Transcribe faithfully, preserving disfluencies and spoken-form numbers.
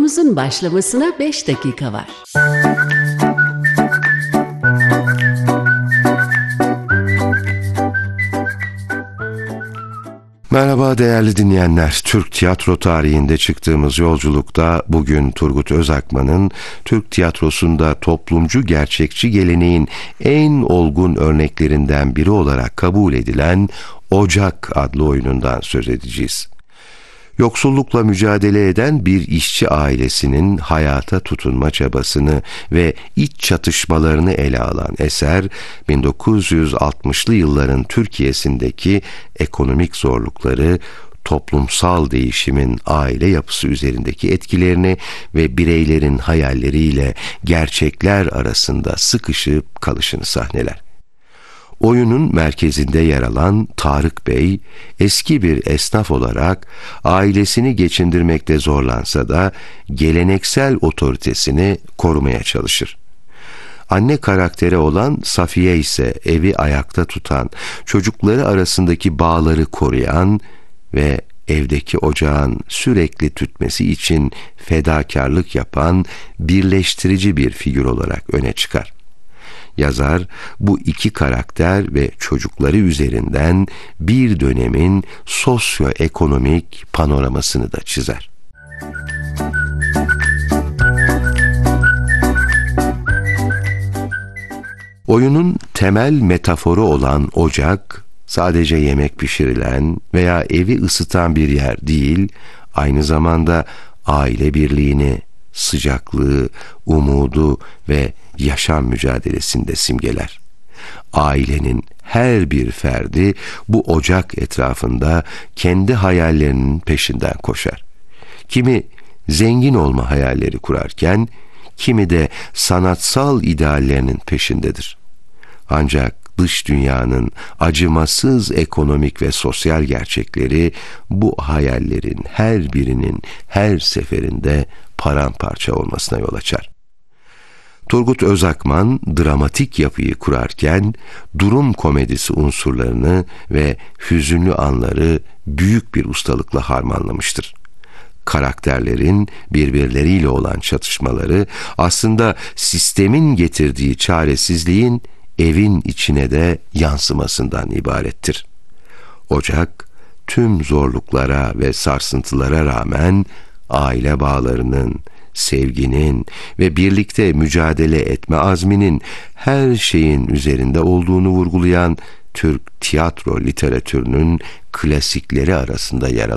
Oyunumuzun başlamasına beş dakika var. Merhaba değerli dinleyenler. Türk tiyatro tarihinde çıktığımız yolculukta bugün Turgut Özakman'ın Türk tiyatrosunda toplumcu gerçekçi geleneğin en olgun örneklerinden biri olarak kabul edilen Ocak adlı oyunundan söz edeceğiz. Yoksullukla mücadele eden bir işçi ailesinin hayata tutunma çabasını ve iç çatışmalarını ele alan eser, bin dokuz yüz altmışlı yılların Türkiye'sindeki ekonomik zorlukları, toplumsal değişimin aile yapısı üzerindeki etkilerini ve bireylerin hayalleriyle gerçekler arasında sıkışıp kalışını sahneler. Oyunun merkezinde yer alan Tarık Bey, eski bir esnaf olarak ailesini geçindirmekte zorlansa da geleneksel otoritesini korumaya çalışır. Anne karakteri olan Safiye ise evi ayakta tutan, çocukları arasındaki bağları koruyan ve evdeki ocağın sürekli tütmesi için fedakarlık yapan birleştirici bir figür olarak öne çıkar. Yazar bu iki karakter ve çocukları üzerinden bir dönemin sosyoekonomik panoramasını da çizer. Oyunun temel metaforu olan ocak, sadece yemek pişirilen veya evi ısıtan bir yer değil, aynı zamanda aile birliğini, sıcaklığı, umudu ve yaşam mücadelesinde simgeler. Ailenin her bir ferdi bu ocak etrafında kendi hayallerinin peşinden koşar. Kimi zengin olma hayalleri kurarken, kimi de sanatsal ideallerinin peşindedir. Ancak dış dünyanın acımasız ekonomik ve sosyal gerçekleri bu hayallerin her birinin her seferinde paramparça olmasına yol açar. Turgut Özakman dramatik yapıyı kurarken durum komedisi unsurlarını ve hüzünlü anları büyük bir ustalıkla harmanlamıştır. Karakterlerin birbirleriyle olan çatışmaları aslında sistemin getirdiği çaresizliğin evin içine de yansımasından ibarettir. Ocak, tüm zorluklara ve sarsıntılara rağmen aile bağlarının, sevginin ve birlikte mücadele etme azminin her şeyin üzerinde olduğunu vurgulayan Türk tiyatro literatürünün klasikleri arasında yer alır.